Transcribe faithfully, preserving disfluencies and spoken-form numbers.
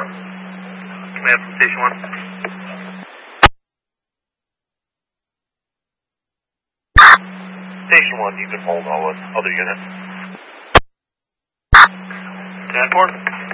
Command from Station one. Station one, you can hold all other units. ten four.